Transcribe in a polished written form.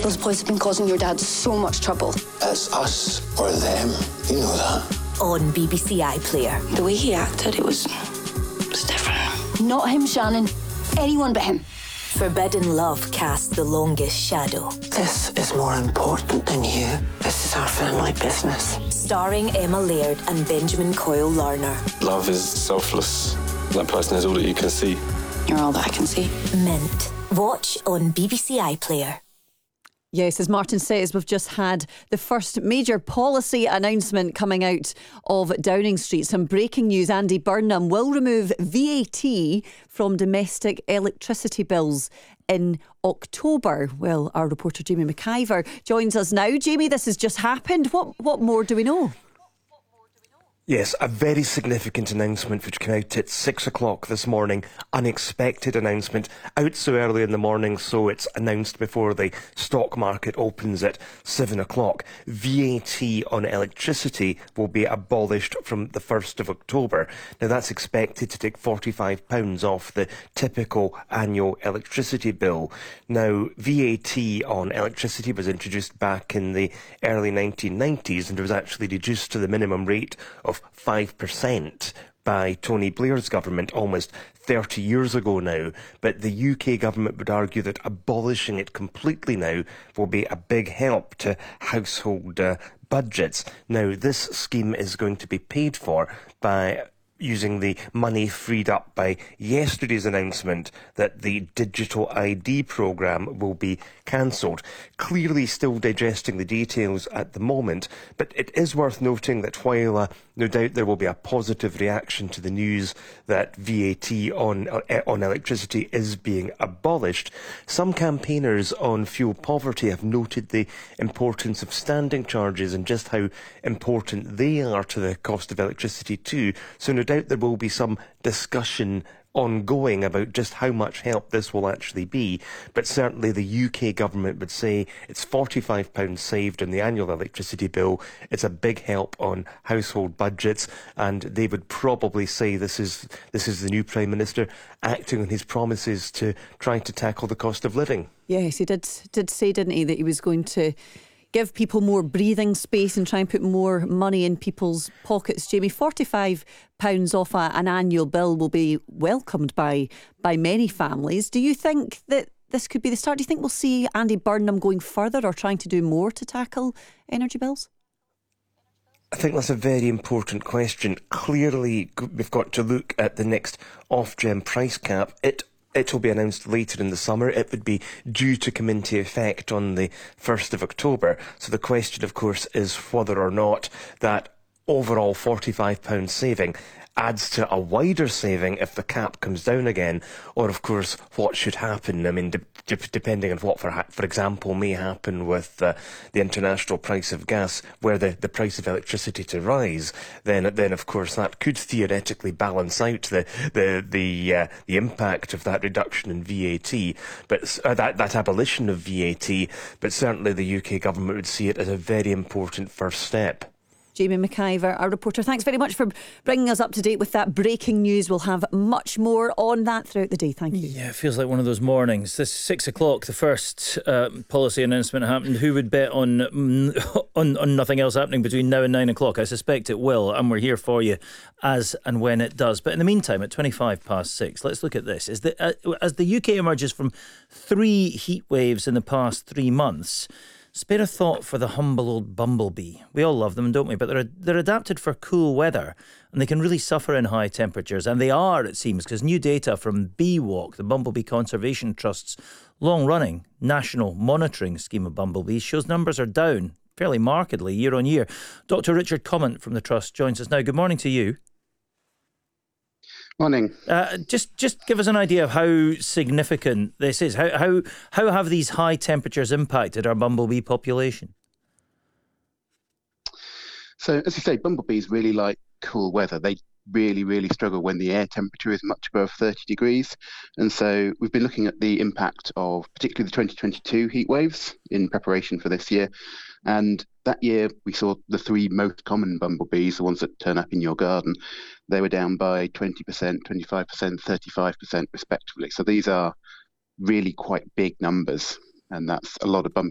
Those boys have been causing your dad so much trouble. It's us or them. You know that. On BBC iPlayer. The way he acted, it was different. Not him, Shannon. Anyone but him. Forbidden Love cast the longest shadow. This is more important than you. This is our family business. Starring Emma Laird and Benjamin Coyle Larner. Love is selfless. That person is all that you can see. You're all that I can see. Mint. Watch on BBC iPlayer. Yes, as Martin says, we've just had the first major policy announcement coming out of Downing Street. Some breaking news. Andy Burnham will remove VAT from domestic electricity bills in October. Well, our reporter Jamie McIver joins us now. Jamie, this has just happened. What more do we know? Yes, a very significant announcement which came out at 6 o'clock this morning. Unexpected announcement. Out so early in the morning, so it's announced before the stock market opens at 7 o'clock. VAT on electricity will be abolished from the 1st of October. Now, that's expected to take £45 off the typical annual electricity bill. Now, VAT on electricity was introduced back in the early 1990s and it was actually reduced to the minimum rate of 5% by Tony Blair's government almost 30 years ago now. But the UK government would argue that abolishing it completely now will be a big help to household budgets. Now, this scheme is going to be paid for by using the money freed up by yesterday's announcement that the digital ID programme will be cancelled. Clearly still digesting the details at the moment, but it is worth noting that while no doubt there will be a positive reaction to the news that VAT on electricity is being abolished, some campaigners on fuel poverty have noted the importance of standing charges and just how important they are to the cost of electricity too. So no doubt there will be some discussion ongoing about just how much help this will actually be, but certainly the UK government would say it's £45 saved on the annual electricity bill. It's a big help on household budgets, and they would probably say this is the new Prime Minister acting on his promises to try to tackle the cost of living. Yes, he did say, didn't he, that he was going to give people more breathing space and try and put more money in people's pockets. Jamie, £45 off an annual bill will be welcomed by many families. Do you think that this could be the start? Do you think we'll see Andy Burnham going further or trying to do more to tackle energy bills? I think that's a very important question. Clearly, we've got to look at the next Ofgem price cap. It will be announced later in the summer. It would be due to come into effect on the 1st of October. So the question, of course, is whether or not that overall £45 saving adds to a wider saving if the cap comes down again, or of course what should happen. I mean, depending on what, for example, may happen with the international price of gas, where the price of electricity to rise, then of course that could theoretically balance out the impact of that reduction in VAT, but that abolition of VAT. But certainly the UK government would see it as a very important first step. Jamie McIver, our reporter, thanks very much for bringing us up to date with that breaking news. We'll have much more on that throughout the day. Thank you. Yeah, it feels like one of those mornings. This 6 o'clock, the first policy announcement happened. Who would bet on nothing else happening between now and 9 o'clock? I suspect it will, and we're here for you as and when it does. But in the meantime, at 6:25, let's look at this. As the UK emerges from 3 heat waves in the past 3 months, spare a thought for the humble old bumblebee. We all love them, don't we? But they're adapted for cool weather, and they can really suffer in high temperatures. And they are, it seems, because new data from BeeWalk, the Bumblebee Conservation Trust's long-running national monitoring scheme of bumblebees, shows numbers are down fairly markedly year on year. Dr. Richard Comment from the Trust joins us now. Good morning to you. Morning. Just give us an idea of how significant this is. How have these high temperatures impacted our bumblebee population? So, as you say, bumblebees really like cool weather. They really, really struggle when the air temperature is much above 30 degrees. And so we've been looking at the impact of particularly the 2022 heat waves in preparation for this year. And that year we saw the 3 most common bumblebees, the ones that turn up in your garden, they were down by 20%, 25%, 35% respectively. So these are really quite big numbers, and that's a lot of